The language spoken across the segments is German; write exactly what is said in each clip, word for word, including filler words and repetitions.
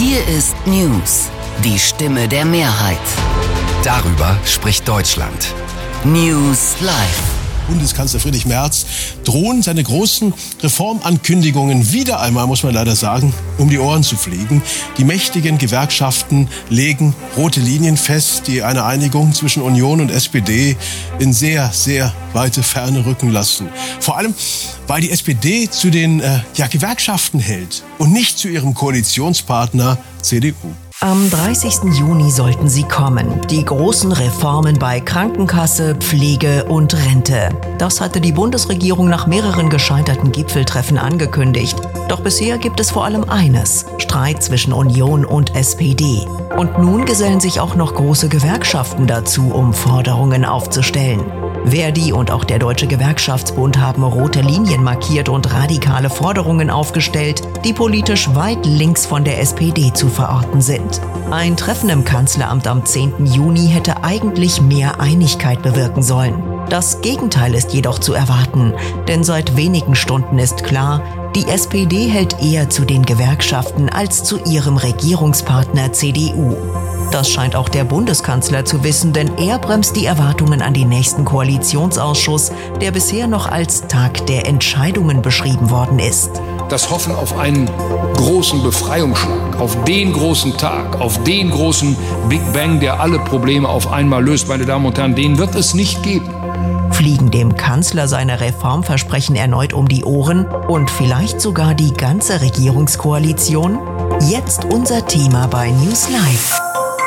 Hier ist News, die Stimme der Mehrheit. Darüber spricht Deutschland. News Live. Bundeskanzler Friedrich Merz drohen seine großen Reformankündigungen wieder einmal, muss man leider sagen, um die Ohren zu fliegen. Die mächtigen Gewerkschaften legen rote Linien fest, die eine Einigung zwischen Union und S P D in sehr, sehr weite Ferne rücken lassen. Vor allem, weil die S P D zu den äh, ja, Gewerkschaften hält und nicht zu ihrem Koalitionspartner C D U. Am dreißigsten Juni sollten sie kommen. Die großen Reformen bei Krankenkasse, Pflege und Rente. Das hatte die Bundesregierung nach mehreren gescheiterten Gipfeltreffen angekündigt. Doch bisher gibt es vor allem eines: Streit zwischen Union und S P D. Und nun gesellen sich auch noch große Gewerkschaften dazu, um Forderungen aufzustellen. Verdi und auch der Deutsche Gewerkschaftsbund haben rote Linien markiert und radikale Forderungen aufgestellt, die politisch weit links von der S P D zu verorten sind. Ein Treffen im Kanzleramt am zehnten Juni hätte eigentlich mehr Einigkeit bewirken sollen. Das Gegenteil ist jedoch zu erwarten, denn seit wenigen Stunden ist klar, die S P D hält eher zu den Gewerkschaften als zu ihrem Regierungspartner C D U. Das scheint auch der Bundeskanzler zu wissen, denn er bremst die Erwartungen an den nächsten Koalitionsausschuss, der bisher noch als Tag der Entscheidungen beschrieben worden ist. Das Hoffen auf einen großen Befreiungsschlag, auf den großen Tag, auf den großen Big Bang, der alle Probleme auf einmal löst, meine Damen und Herren, den wird es nicht geben. Fliegen dem Kanzler seine Reformversprechen erneut um die Ohren und vielleicht sogar die ganze Regierungskoalition? Jetzt unser Thema bei News Live.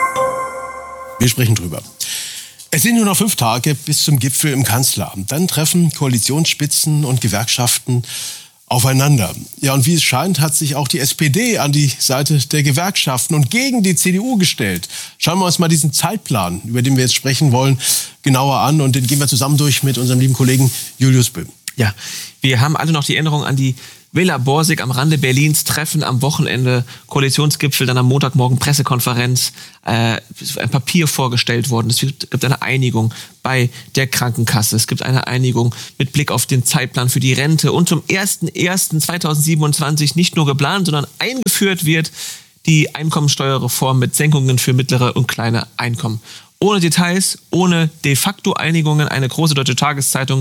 Wir sprechen drüber. Es sind nur noch fünf Tage bis zum Gipfel im Kanzleramt. Dann treffen Koalitionsspitzen und Gewerkschaften aufeinander. Ja, und wie es scheint, hat sich auch die S P D an die Seite der Gewerkschaften und gegen die C D U gestellt. Schauen wir uns mal diesen Zeitplan, über den wir jetzt sprechen wollen, genauer an. Und den gehen wir zusammen durch mit unserem lieben Kollegen Julius Böhm. Ja, wir haben alle noch die Erinnerung an die Villa Borsig am Rande Berlins, Treffen am Wochenende, Koalitionsgipfel, dann am Montagmorgen Pressekonferenz, äh, ein Papier vorgestellt worden. Es gibt, gibt eine Einigung bei der Krankenkasse, es gibt eine Einigung mit Blick auf den Zeitplan für die Rente und zum ersten ersten zweitausendsiebenundzwanzig nicht nur geplant, sondern eingeführt wird die Einkommensteuerreform mit Senkungen für mittlere und kleine Einkommen. Ohne Details, ohne de facto Einigungen, eine große deutsche Tageszeitung